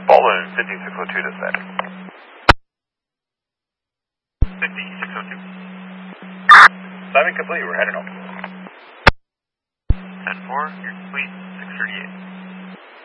Baldwin 15602 dispatch. 15602. Assignment complete, we're heading home. 10-4, you're complete, 638.